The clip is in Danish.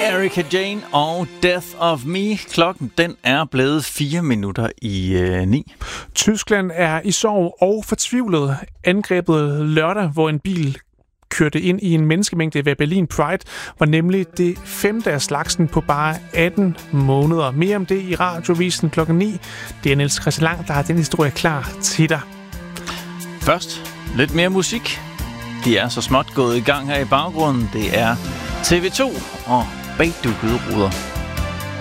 Erika Jane og Death of Me. Klokken den er blevet 4 minutter i 9. Tyskland er i sorg og fortvivlet. Angrebet lørdag, hvor en bil kørte ind i en menneskemængde ved Berlin Pride, var nemlig det 5. af slagsen på bare 18 måneder. Mere om det i Radiovisen klokken 9. Det er Niels Christian Lang, der har den historie klar til dig. Først lidt mere musik. De er så småt gået i gang her i baggrunden. Det er TV2 og bagdukkede ruder.